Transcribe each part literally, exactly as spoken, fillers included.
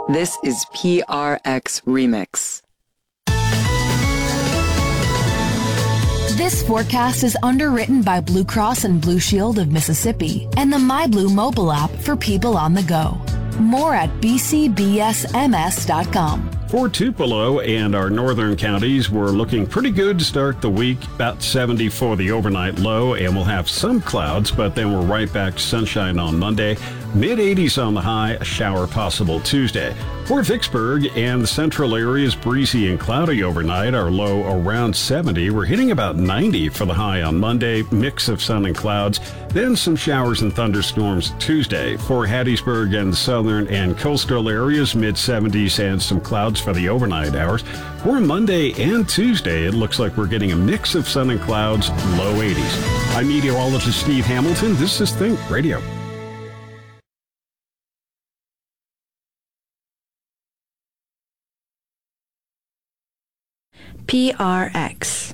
This is P R X Remix. This forecast is underwritten by Blue Cross and Blue Shield of Mississippi and the MyBlue mobile app for people on the go. More at b c b s m s dot com. For Tupelo and our northern counties, we're looking pretty good to start the week. About seventy for the overnight low, and we'll have some clouds, but then we're right back to sunshine on Monday. mid eighties on the high, a shower possible Tuesday. For Vicksburg and the central areas, breezy and cloudy overnight, our low around seventy. We're hitting about ninety for the high on Monday, mix of sun and clouds, then some showers and thunderstorms Tuesday. For Hattiesburg and the southern and coastal areas, mid seventies and some clouds for the overnight hours. For Monday and Tuesday, it looks like we're getting a mix of sun and clouds, low eighties. I'm meteorologist Steve Hamilton. This is Think Radio. P R X.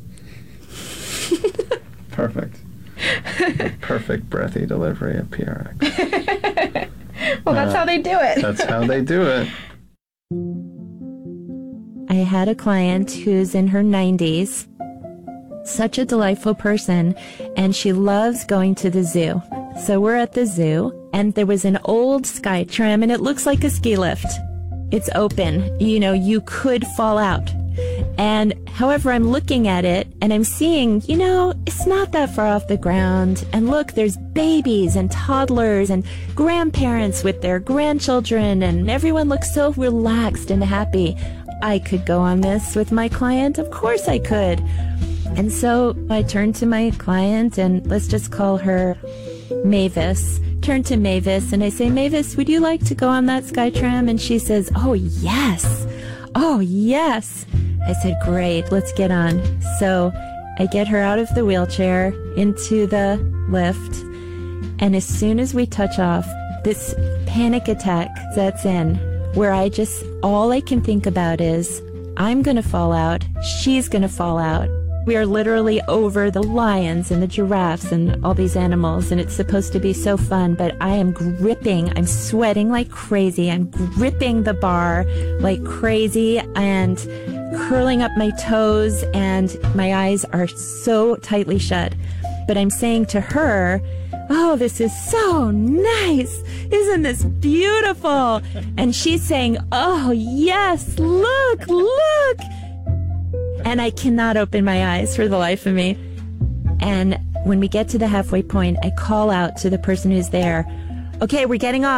Perfect. The perfect breathy delivery of P R X. Well, that's uh, how they do it. That's how they do it. I had a client who's in her nineties, such a delightful person, and she loves going to the zoo. So we're at the zoo, and there was an old sky tram, and it looks like a ski lift. It's open. You know, you could fall out. And however, I'm looking at it and I'm seeing, you know, it's not that far off the ground. And look, there's babies and toddlers and grandparents with their grandchildren, and everyone looks so relaxed and happy. I could go on this with my client. Of course I could. And so I turned to my client, and let's just call her Mavis. Turn to Mavis and I say, Mavis, would you like to go on that Skytram? And she says, oh, yes. Oh, yes. I said, great, let's get on. So I get her out of the wheelchair into the lift. And as soon as we touch off, this panic attack sets in where I just, all I can think about is, I'm going to fall out. She's going to fall out. We are literally over the lions and the giraffes and all these animals, and it's supposed to be so fun, but I am gripping, I'm sweating like crazy, I'm gripping the bar like crazy and curling up my toes, and my eyes are so tightly shut. But I'm saying to her, oh, this is so nice. Isn't this beautiful? And she's saying, oh, yes, look, look. And I cannot open my eyes for the life of me. And when we get to the halfway point, I call out to the person who's there, okay, we're getting off.